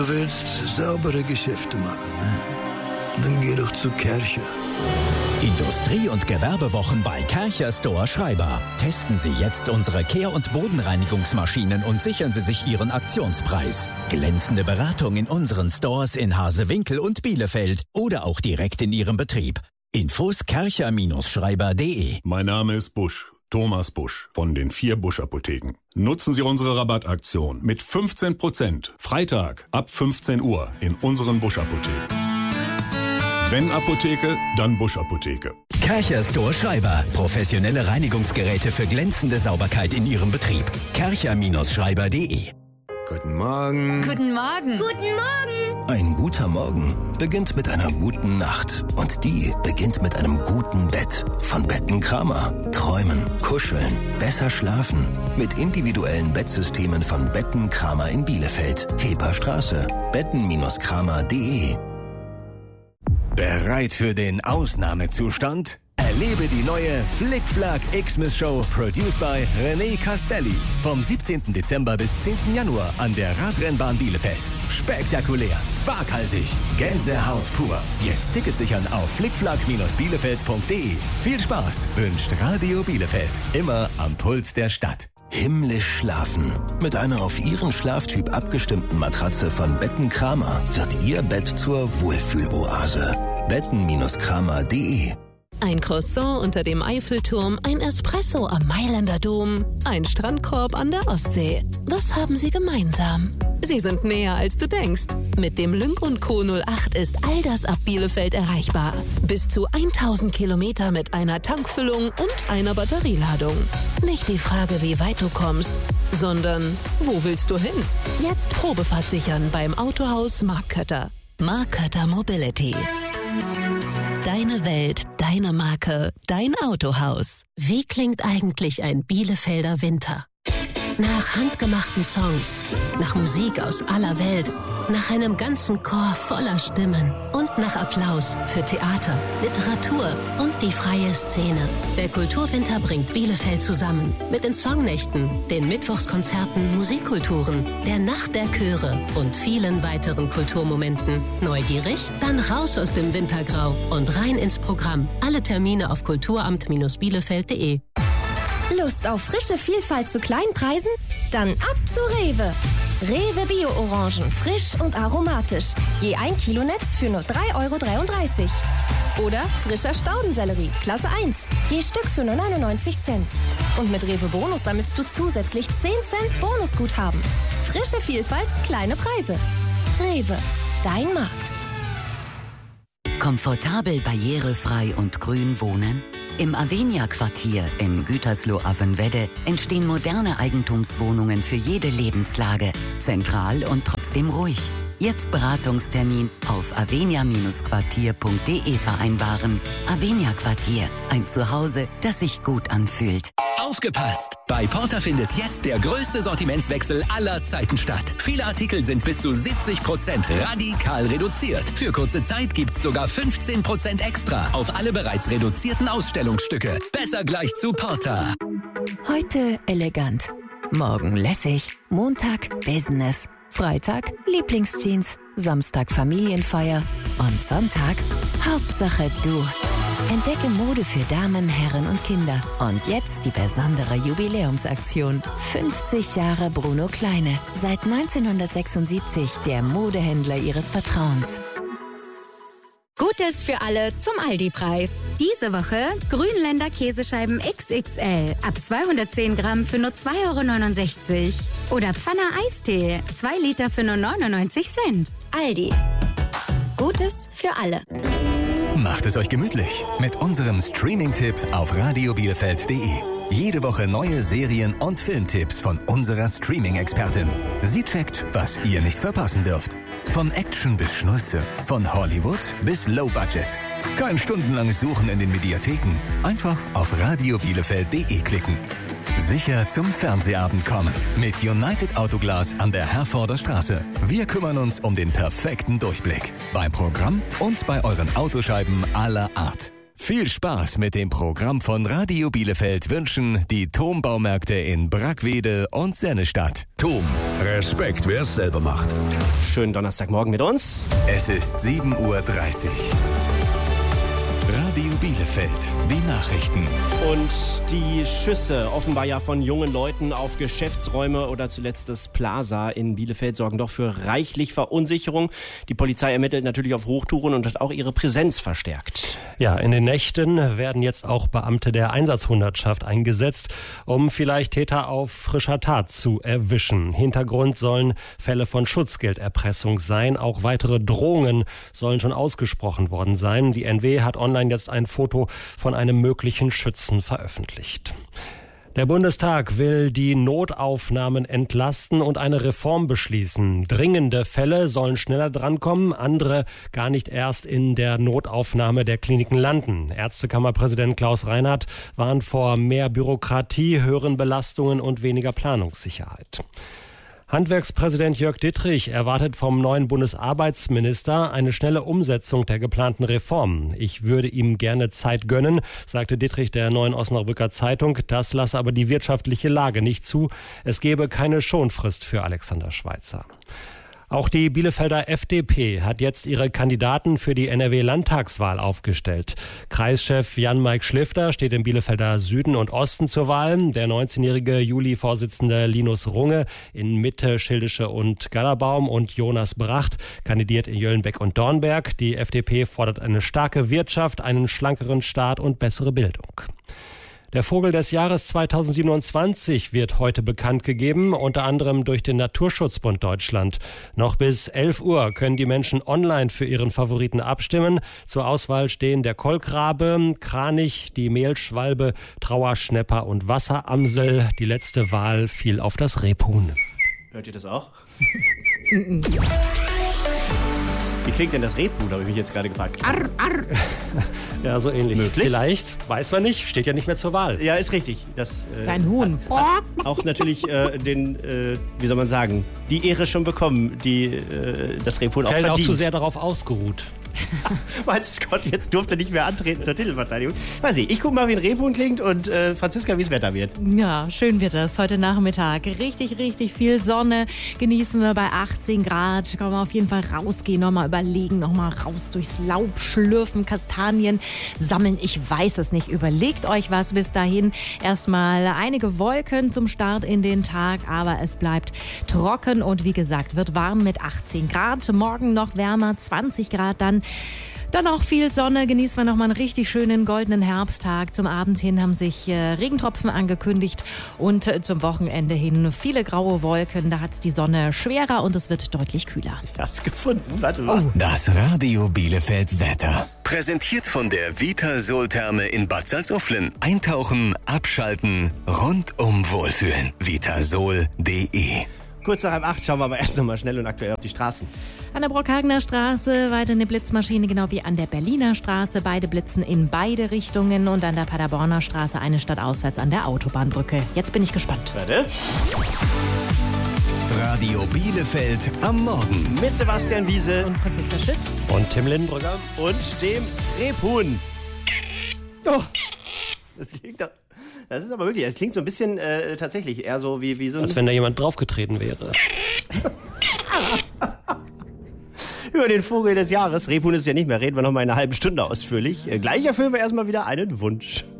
Du willst saubere Geschäfte machen, ne? Dann geh doch zu Kärcher. Industrie- und Gewerbewochen bei Kärcher Store Schreiber. Testen Sie jetzt unsere Kehr- und Bodenreinigungsmaschinen und sichern Sie sich Ihren Aktionspreis. Glänzende Beratung in unseren Stores in Hasewinkel und Bielefeld oder auch direkt in Ihrem Betrieb. Infos kärcher-schreiber.de. Mein Name ist Busch, Thomas Busch von den 4 Busch-Apotheken. Nutzen Sie unsere Rabattaktion mit 15%. Freitag ab 15 Uhr in unseren Busch-Apotheken. Wenn Apotheke, dann Busch-Apotheke. Kärcher Store Schreiber. Professionelle Reinigungsgeräte für glänzende Sauberkeit in Ihrem Betrieb. kärcher-schreiber.de. Guten Morgen. Guten Morgen. Guten Morgen. Ein guter Morgen beginnt mit einer guten Nacht. Und die beginnt mit einem guten Bett. Von Betten Kramer. Träumen, kuscheln, besser schlafen. Mit individuellen Bettsystemen von Betten Kramer in Bielefeld. Heperstraße. betten-kramer.de. Bereit für den Ausnahmezustand? Erlebe die neue Flick-Flack Xmas-Show, produced by René Casselli. Vom 17. Dezember bis 10. Januar an der Radrennbahn Bielefeld. Spektakulär, waghalsig, Gänsehaut pur. Jetzt Tickets sichern auf flickflack-bielefeld.de. Viel Spaß wünscht Radio Bielefeld. Immer am Puls der Stadt. Himmlisch schlafen. Mit einer auf Ihren Schlaftyp abgestimmten Matratze von Betten Kramer wird Ihr Bett zur Wohlfühloase. betten-kramer.de. Ein Croissant unter dem Eiffelturm, ein Espresso am Mailänder Dom, ein Strandkorb an der Ostsee. Was haben sie gemeinsam? Sie sind näher, als du denkst. Mit dem Lynk & Co. 08 ist all das ab Bielefeld erreichbar. Bis zu 1000 Kilometer mit einer Tankfüllung und einer Batterieladung. Nicht die Frage, wie weit du kommst, sondern wo willst du hin? Jetzt Probefahrt sichern beim Autohaus Mark Kötter. Mark Kötter Mobility. Deine Welt, deine Marke, dein Autohaus. Wie klingt eigentlich ein Bielefelder Winter? Nach handgemachten Songs, nach Musik aus aller Welt, nach einem ganzen Chor voller Stimmen und nach Applaus für Theater, Literatur und die freie Szene. Der Kulturwinter bringt Bielefeld zusammen mit den Songnächten, den Mittwochskonzerten, Musikkulturen, der Nacht der Chöre und vielen weiteren Kulturmomenten. Neugierig? Dann raus aus dem Wintergrau und rein ins Programm. Alle Termine auf kulturamt-bielefeld.de. Lust auf frische Vielfalt zu kleinen Preisen? Dann ab zu Rewe. Rewe Bio-Orangen, frisch und aromatisch. Je 1 Kilo Netz für nur 3,33 €. Oder frischer Staudensellerie, Klasse 1, je Stück für nur 99 Cent. Und mit Rewe Bonus sammelst du zusätzlich 10 Cent Bonusguthaben. Frische Vielfalt, kleine Preise. Rewe, dein Markt. Komfortabel, barrierefrei und grün wohnen? Im Avenia-Quartier in Gütersloh-Avenwedde entstehen moderne Eigentumswohnungen für jede Lebenslage. Zentral und trotzdem ruhig. Jetzt Beratungstermin auf avenia-quartier.de vereinbaren. Avenia Quartier, ein Zuhause, das sich gut anfühlt. Aufgepasst! Bei Porter findet jetzt der größte Sortimentswechsel aller Zeiten statt. Viele Artikel sind bis zu 70% radikal reduziert. Für kurze Zeit gibt's sogar 15% extra auf alle bereits reduzierten Ausstellungsstücke. Besser gleich zu Porter. Heute elegant, morgen lässig, Montag Business, Freitag Lieblingsjeans, Samstag Familienfeier und Sonntag Hauptsache du. Entdecke Mode für Damen, Herren und Kinder. Und jetzt die besondere Jubiläumsaktion. 50 Jahre Bruno Kleine. Seit 1976 der Modehändler Ihres Vertrauens. Gutes für alle zum Aldi-Preis. Diese Woche Grünländer Käsescheiben XXL ab 210 Gramm für nur 2,69 €. Oder Pfanner Eistee, 2 Liter für nur 99 Cent. Aldi. Gutes für alle. Macht es euch gemütlich mit unserem Streaming-Tipp auf radiobielefeld.de. Jede Woche neue Serien- und Filmtipps von unserer Streaming-Expertin. Sie checkt, was ihr nicht verpassen dürft. Von Action bis Schnulze, von Hollywood bis Low Budget. Kein stundenlanges Suchen in den Mediatheken. Einfach auf radiobielefeld.de klicken. Sicher zum Fernsehabend kommen. Mit United Autoglas an der Herforder Straße. Wir kümmern uns um den perfekten Durchblick. Beim Programm und bei euren Autoscheiben aller Art. Viel Spaß mit dem Programm von Radio Bielefeld wünschen die TOM-Baumärkte in Brackwede und Sennestadt. TOM, Respekt, wer es selber macht. Schönen Donnerstagmorgen mit uns. Es ist 7:30 Uhr. Radio Bielefeld, die Nachrichten. Und die Schüsse, offenbar ja von jungen Leuten auf Geschäftsräume oder zuletzt das Plaza in Bielefeld, sorgen doch für reichlich Verunsicherung. Die Polizei ermittelt natürlich auf Hochtouren und hat auch ihre Präsenz verstärkt. Ja, in den Nächten werden jetzt auch Beamte der Einsatzhundertschaft eingesetzt, um vielleicht Täter auf frischer Tat zu erwischen. Hintergrund sollen Fälle von Schutzgelderpressung sein. Auch weitere Drohungen sollen schon ausgesprochen worden sein. Die NW hat online jetzt ein Foto von einem möglichen Schützen veröffentlicht. Der Bundestag will die Notaufnahmen entlasten und eine Reform beschließen. Dringende Fälle sollen schneller drankommen, andere gar nicht erst in der Notaufnahme der Kliniken landen. Ärztekammerpräsident Klaus Reinhardt warnt vor mehr Bürokratie, höheren Belastungen und weniger Planungssicherheit. Handwerkspräsident Jörg Dittrich erwartet vom neuen Bundesarbeitsminister eine schnelle Umsetzung der geplanten Reformen. Ich würde ihm gerne Zeit gönnen, sagte Dittrich der Neuen Osnabrücker Zeitung. Das lasse aber die wirtschaftliche Lage nicht zu. Es gebe keine Schonfrist für Alexander Schweitzer. Auch die Bielefelder FDP hat jetzt ihre Kandidaten für die NRW-Landtagswahl aufgestellt. Kreischef Jan-Mike Schlifter steht im Bielefelder Süden und Osten zur Wahl. Der 19-jährige Juli-Vorsitzende Linus Runge in Mitte, Schildische und Gallerbaum und Jonas Bracht kandidiert in Jöllenbeck und Dornberg. Die FDP fordert eine starke Wirtschaft, einen schlankeren Staat und bessere Bildung. Der Vogel des Jahres 2027 wird heute bekannt gegeben, unter anderem durch den Naturschutzbund Deutschland. Noch bis 11 Uhr können die Menschen online für ihren Favoriten abstimmen. Zur Auswahl stehen der Kolkrabe, Kranich, die Mehlschwalbe, Trauerschnepper und Wasseramsel. Die letzte Wahl fiel auf das Rebhuhn. Hört ihr das auch? Wie klingt denn das Rebhuhn, habe ich mich jetzt gerade gefragt. Arr, arr. Ja, so ähnlich. Möglich? Vielleicht, weiß man nicht, steht ja nicht mehr zur Wahl. Ja, ist richtig. Das, sein Huhn. Hat auch natürlich wie soll man sagen, die Ehre schon bekommen, die das Rebhuhn auch verdient. Auch zu sehr darauf ausgeruht. Mein Gott, jetzt durfte nicht mehr antreten zur Titelverteidigung. Weiß ich gucke mal, wie ein Rebhuhn klingt und Franziska, wie das Wetter wird. Ja, schön wird es heute Nachmittag. Richtig, richtig viel Sonne genießen wir bei 18 Grad. Können wir auf jeden Fall rausgehen, nochmal überlegen, nochmal raus durchs Laub schlürfen, Kastanien sammeln. Ich weiß es nicht. Überlegt euch was bis dahin. Erstmal einige Wolken zum Start in den Tag, aber es bleibt trocken und wie gesagt, wird warm mit 18 Grad. Morgen noch wärmer, 20 Grad dann. Dann auch viel Sonne, genießen wir nochmal einen richtig schönen goldenen Herbsttag. Zum Abend hin haben sich Regentropfen angekündigt und zum Wochenende hin viele graue Wolken. Da hat es die Sonne schwerer und es wird deutlich kühler. Ich hab's gefunden, warte mal. Oh. Das Radio Bielefeld Wetter. Präsentiert von der Vitasol-Therme in Bad Salzuflen. Eintauchen, abschalten, rundum wohlfühlen. Vitasol.de. Kurz nach 8 schauen wir aber erst nochmal schnell und aktuell auf die Straßen. An der Brockhagener Straße weiter eine Blitzmaschine, genau wie an der Berliner Straße. Beide blitzen in beide Richtungen und an der Paderborner Straße eine Stadt auswärts an der Autobahnbrücke. Jetzt bin ich gespannt. Warte. Radio Bielefeld am Morgen. Mit Sebastian Wiese und Franziska Schütz und Tim Lindenbrücker und dem Rebhuhn. Oh, das ist aber wirklich, es klingt so ein bisschen tatsächlich eher so wie so ein... Als wenn da jemand draufgetreten wäre. Über den Vogel des Jahres, Rebhuhn ist ja nicht mehr, reden wir noch mal eine halbe Stunde ausführlich. Gleich erfüllen wir erstmal wieder einen Wunsch.